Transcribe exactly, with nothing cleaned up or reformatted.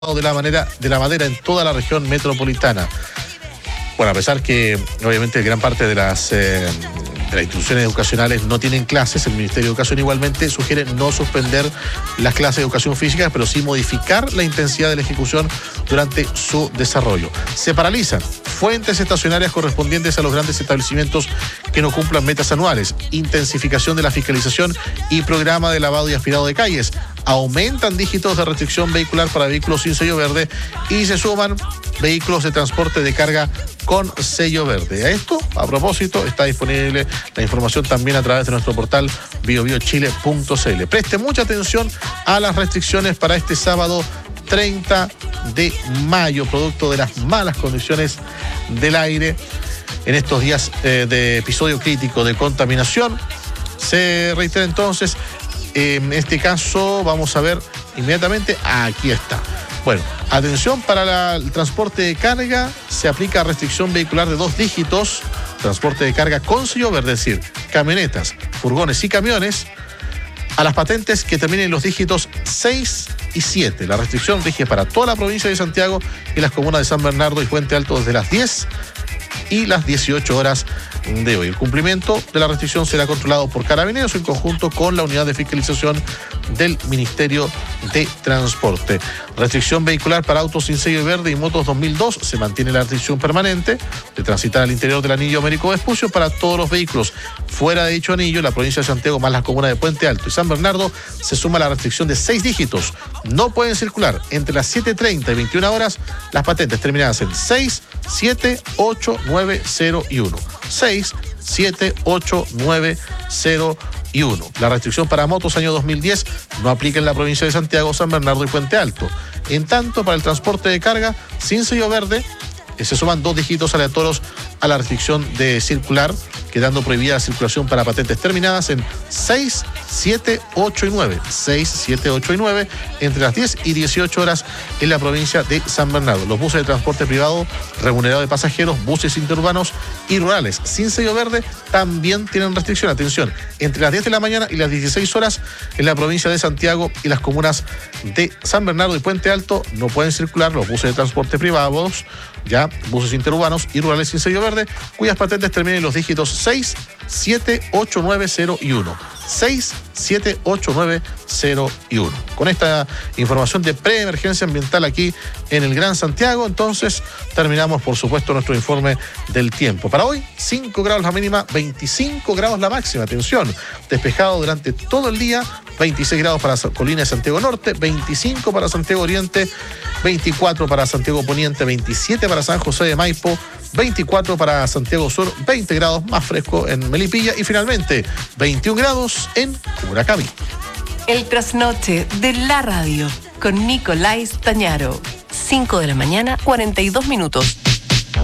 de la manera de la madera en toda la región metropolitana. Bueno, a pesar que obviamente gran parte de las, eh, de las instituciones educacionales no tienen clases, el Ministerio de Educación igualmente sugiere no suspender las clases de educación física, pero sí modificar la intensidad de la ejecución durante su desarrollo. Se paralizan fuentes estacionarias correspondientes a los grandes establecimientos que no cumplan metas anuales, intensificación de la fiscalización y programa de lavado y aspirado de calles. Aumentan dígitos de restricción vehicular para vehículos sin sello verde y se suman vehículos de transporte de carga con sello verde. A esto, a propósito, está disponible la información también a través de nuestro portal bio bio chile punto c l. Preste mucha atención a las restricciones para este sábado treinta de mayo, producto de las malas condiciones del aire en estos días eh, de episodio crítico de contaminación. Se reitera entonces, eh, en este caso vamos a ver inmediatamente, aquí está. Bueno, atención, para la, el transporte de carga se aplica restricción vehicular de dos dígitos, transporte de carga con sello verde, es decir, camionetas, furgones y camiones, a las patentes que terminen en los dígitos seis y siete. La restricción rige para toda la provincia de Santiago y las comunas de San Bernardo y Puente Alto desde las diez y las dieciocho horas de hoy. El cumplimiento de la restricción será controlado por Carabineros en conjunto con la unidad de fiscalización del Ministerio de Transporte. Restricción vehicular para autos sin sello verde y motos dos mil dos. Se mantiene la restricción permanente de transitar al interior del anillo Américo Vespucio para todos los vehículos. Fuera de dicho anillo, la provincia de Santiago más las comunas de Puente Alto y San Bernardo se suma la restricción de seis dígitos. No pueden circular entre las siete treinta y veintiuna horas las patentes terminadas en seis, siete, ocho, nueve, cero y uno. seis, siete, ocho, nueve, cero y uno. La restricción para motos año dos mil diez no aplica en la provincia de Santiago, San Bernardo y Puente Alto. En tanto, para el transporte de carga sin sello verde, eh, se suman dos dígitos aleatorios a la restricción de circular, quedando prohibida la circulación para patentes terminadas en seis, siete, ocho y nueve. seis, siete, ocho y nueve entre las diez y dieciocho horas en la provincia de San Bernardo. Los buses de transporte privado remunerado de pasajeros, buses interurbanos y rurales sin sello verde también tienen restricción. Atención, entre las diez de la mañana y las dieciséis horas en la provincia de Santiago y las comunas de San Bernardo y Puente Alto no pueden circular los buses de transporte privados, ya buses interurbanos y rurales sin sello verde, cuyas patentes terminen en los dígitos seis, siete, ocho, nueve, cero y uno. seis, siete, ocho, nueve, cero y uno. Con esta información de preemergencia ambiental aquí en el Gran Santiago, entonces terminamos, por supuesto, nuestro informe del tiempo. Para hoy, cinco grados la mínima, veinticinco grados la máxima. Atención, despejado durante todo el día, veintiséis grados para Colina de Santiago Norte, veinticinco para Santiago Oriente, veinticuatro para Santiago Poniente, veintisiete para San José de Maipo, veinticuatro para Santiago Sur, veinte grados más fresco en Melipilla y finalmente veintiún grados en Curacaví. El trasnoche de la radio con Nicolás Tañaro. cinco de la mañana, cuarenta y dos minutos.